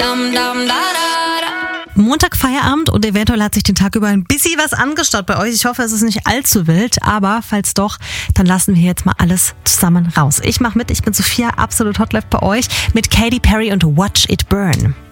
Montag Feierabend und eventuell hat sich den Tag über ein bisschen was angestaut bei euch. Ich hoffe, es ist nicht allzu wild, aber falls doch, dann lassen wir jetzt mal alles zusammen raus. Ich mache mit, ich bin Sophia, absolut Hot Left bei euch mit Katy Perry und Watch It Burn.